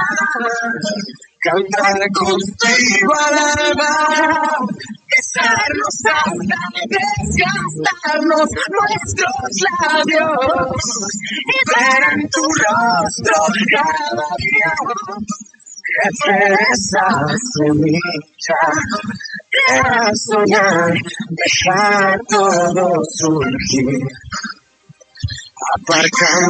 Cantar contigo al alba, besarnos hasta desgastarnos nuestros labios y ver en tu rostro cada día crecer esa semilla, crear, soñar, dejar todo surgir, aparcando